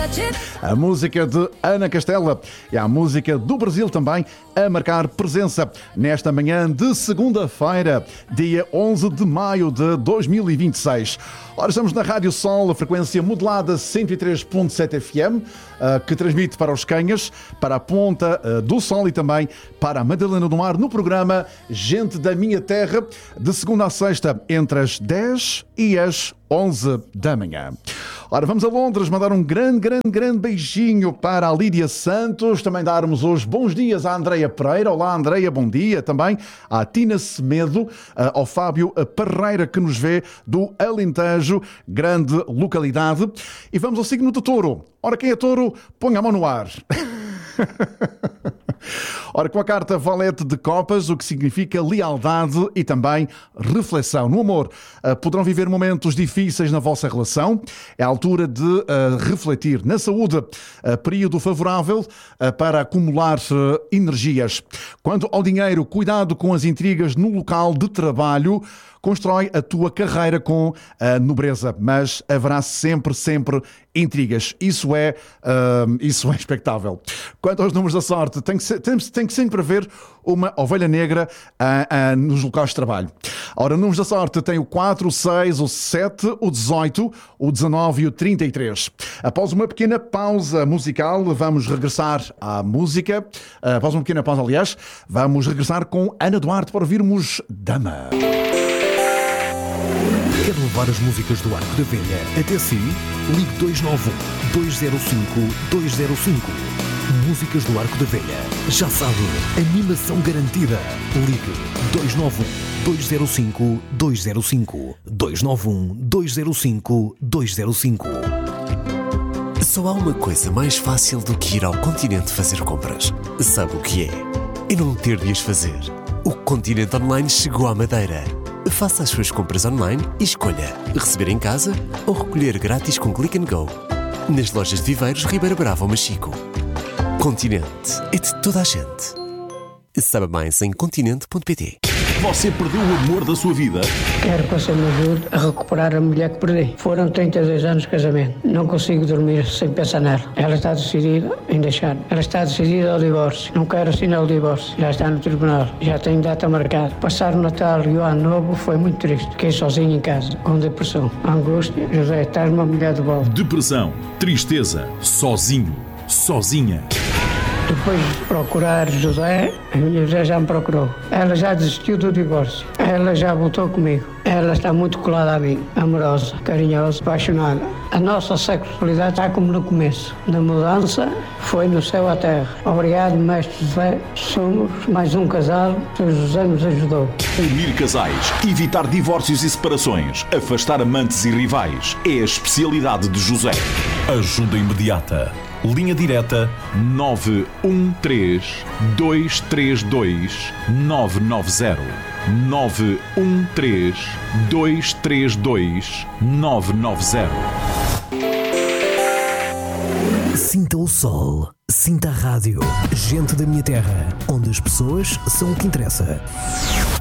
A música de Ana Castela e a música do Brasil também a marcar presença nesta manhã de segunda-feira, dia 11 de maio de 2026. Ora, estamos na Rádio Sol, a frequência modulada 103.7 FM, que transmite para os Canhas, para a Ponta do Sol e também para a Madalena do Mar, no programa Gente da Minha Terra, de segunda a sexta, entre as 10 e as 11 da manhã. Ora, vamos a Londres mandar um grande beijinho para a Lídia Santos, também darmos os bons dias à Andreia Pereira. Olá, Andreia, bom dia. Também à Tina Semedo, ao Fábio Parreira, que nos vê do Alentejo, grande localidade. E vamos ao signo de Touro. Ora, quem é Touro, põe a mão no ar. Ora, com a carta Valete de Copas, o que significa lealdade e também reflexão. No amor, poderão viver momentos difíceis na vossa relação. É a altura de refletir. Na saúde, período favorável para acumular energias. Quanto ao dinheiro, cuidado com as intrigas no local de trabalho. Constrói a tua carreira com a nobreza, mas haverá sempre intrigas. Isso é expectável. Quanto aos números da sorte, tem que sempre haver uma ovelha negra nos locais de trabalho. Ora, números da sorte tem o 4, o 6, o 7, o 18, o 19 e o 33. Após uma pequena pausa musical, vamos regressar à música. Após uma pequena pausa, aliás, vamos regressar com Ana Duarte para ouvirmos Dama. Quer levar as músicas do Arco da Velha até si? Ligue 291-205-205. Músicas do Arco da Velha. Já sabe, animação garantida. Ligue 291-205-205. 291-205-205. Só há uma coisa mais fácil do que ir ao Continente fazer compras. Sabe o que é? E não ter de as fazer. O Continente Online chegou à Madeira. Faça as suas compras online e escolha receber em casa ou recolher grátis com Click and Go. Nas lojas de Viveiros, Ribeira Brava ou Machico. Continente é de toda a gente. Saiba mais em continente.pt. Você perdeu o amor da sua vida? Quero que você me ajude a recuperar a mulher que perdi. Foram 32 anos de casamento. Não consigo dormir sem pensar nela. Ela está decidida em deixar. Ela está decidida ao divórcio. Não quero assinar o divórcio. Já está no tribunal. Já tenho data marcada. Passar o Natal e o Ano Novo foi muito triste. Fiquei sozinho em casa, com depressão, angústia. José, estás uma mulher de volta. Depressão, tristeza, sozinho, sozinha. Depois de procurar José, a minha José já me procurou. Ela já desistiu do divórcio. Ela já voltou comigo. Ela está muito colada a mim, amorosa, carinhosa, apaixonada. A nossa sexualidade está como no começo. Na mudança, foi no céu à terra. Obrigado, mestre José. Somos mais um casal que o José nos ajudou. Unir casais, evitar divórcios e separações, afastar amantes e rivais. É a especialidade de José. Ajuda imediata. Linha direta 913-232-990. 913-232-990. Sinta o sol, sinta a rádio. Gente da Minha Terra, onde as pessoas são o que interessa.